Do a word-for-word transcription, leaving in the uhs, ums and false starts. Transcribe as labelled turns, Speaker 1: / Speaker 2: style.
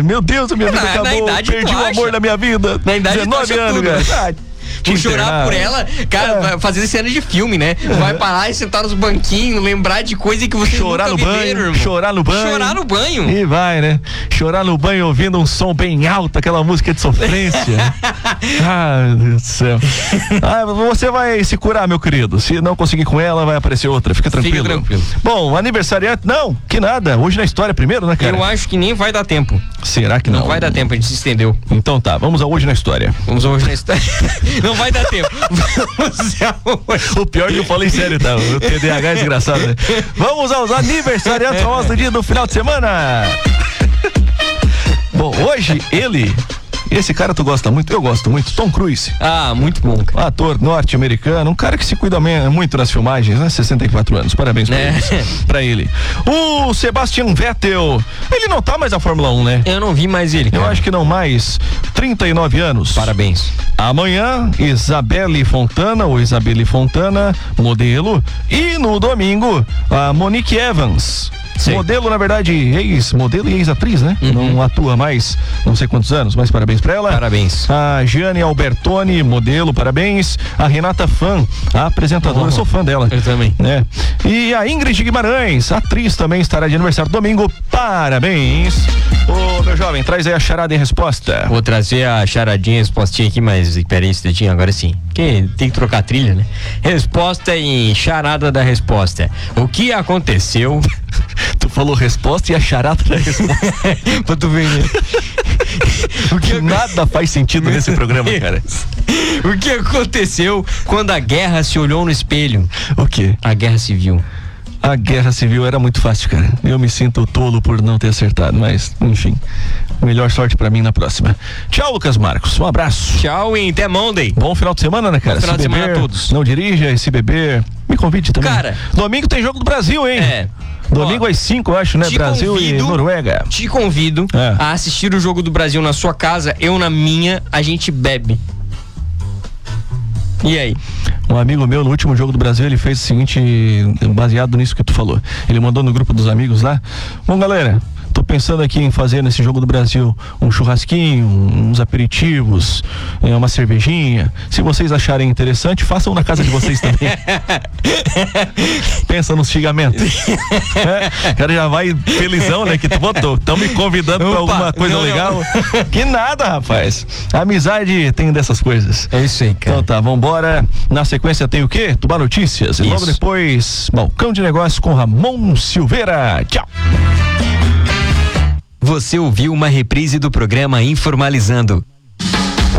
Speaker 1: Meu Deus, a minha vida
Speaker 2: na,
Speaker 1: acabou.
Speaker 2: na idade,
Speaker 1: Perdi o
Speaker 2: acha.
Speaker 1: amor da minha vida.
Speaker 2: Na idade,
Speaker 1: dezenove anos, cara.
Speaker 2: Vou chorar por ela, cara, é. fazer cena de filme, né? Vai parar e sentar nos banquinhos, lembrar de coisa que você
Speaker 1: chorar
Speaker 2: nunca
Speaker 1: no banho,
Speaker 2: viveram, irmão.
Speaker 1: Chorar no banho.
Speaker 2: Chorar no banho.
Speaker 1: E vai, né? Chorar no banho ouvindo um som bem alto, aquela música de sofrência. Ai, meu Deus do céu. Ah, você vai se curar, meu querido. Se não conseguir com ela, vai aparecer outra. Fica tranquilo.
Speaker 2: Fica tranquilo.
Speaker 1: Bom, aniversariante, não, que nada. Hoje na história primeiro, né, cara?
Speaker 2: Eu acho que nem vai dar tempo.
Speaker 1: Será que não?
Speaker 2: Não vai dar tempo, a gente se estendeu.
Speaker 1: Então tá, vamos a hoje na história.
Speaker 2: Vamos a hoje na história. Não vai dar tempo. Vamos a hoje.
Speaker 1: O pior que eu falei sério, tá? O T D A H é desgraçado, né? Vamos aos aniversariantes famosos do dia do final de semana. Bom, hoje ele... Esse cara tu gosta muito? Eu gosto muito. Tom Cruise.
Speaker 2: Ah, muito bom, cara.
Speaker 1: Ator norte-americano, um cara que se cuida muito nas filmagens, né? sessenta e quatro anos. Parabéns pra,
Speaker 2: é.
Speaker 1: ele, pra ele. O Sebastian Vettel, ele não tá mais na Fórmula um, né?
Speaker 2: Eu não vi mais ele, cara.
Speaker 1: Eu acho que não mais. trinta e nove anos.
Speaker 2: Parabéns.
Speaker 1: Amanhã, Isabelle Fontana, ou Isabelle Fontana, modelo. E no domingo, a Monique Evans. Sim. Modelo, na verdade, ex-modelo e ex-atriz, né? Uhum. Não atua mais, não sei quantos anos, mas parabéns pra ela.
Speaker 2: Parabéns.
Speaker 1: A Gianni Albertoni, modelo, parabéns. A Renata Fan, a apresentadora, oh, eu sou fã dela.
Speaker 2: Eu também.
Speaker 1: Né? E a Ingrid Guimarães, atriz, também estará de aniversário domingo, parabéns. Ô, meu jovem, traz aí a charada em resposta.
Speaker 2: Vou trazer a charadinha e respostinha aqui, mas peraí, esse dedinho agora sim. Que tem que trocar a trilha, né? Resposta em charada da resposta. O que aconteceu?
Speaker 1: Tu falou resposta e a charada da resposta.
Speaker 2: Pra tu ver, né?
Speaker 1: O que nada faz sentido nesse programa, cara.
Speaker 2: O que aconteceu quando a guerra se olhou no espelho?
Speaker 1: O quê?
Speaker 2: A guerra civil.
Speaker 1: A guerra civil era muito fácil, cara. Eu me sinto tolo por não ter acertado, mas, enfim. Melhor sorte pra mim na próxima. Tchau, Lucas Marcos. Um abraço.
Speaker 2: Tchau e até Monday.
Speaker 1: Bom final de semana, né, cara?
Speaker 2: Bom final
Speaker 1: se
Speaker 2: de
Speaker 1: beber,
Speaker 2: semana a todos.
Speaker 1: Não dirija, e se beber, me convide também.
Speaker 2: Cara,
Speaker 1: domingo tem jogo do Brasil, hein?
Speaker 2: É.
Speaker 1: Domingo às cinco, eu acho, né? Brasil convido, e Noruega.
Speaker 2: Te convido é. a assistir o jogo do Brasil na sua casa, eu na minha, a gente bebe. E aí?
Speaker 1: Um amigo meu, no último jogo do Brasil, ele fez o seguinte, baseado nisso que tu falou. Ele mandou no grupo dos amigos lá. Bom, galera, tô pensando aqui em fazer nesse jogo do Brasil um churrasquinho, uns aperitivos, uma cervejinha. Se vocês acharem interessante, façam na casa de vocês também. Pensa nos xingamentos. É, o cara já vai felizão, né? Que tu botou. Estão me convidando Opa, pra alguma coisa não, legal. Não. Que nada, rapaz. A amizade tem dessas coisas.
Speaker 2: É isso aí, cara.
Speaker 1: Então tá, vambora. Na sequência tem o quê? Tubar Notícias. E logo depois, Balcão de Negócios com Ramon Silveira. Tchau.
Speaker 3: Você ouviu uma reprise do programa Informalizando.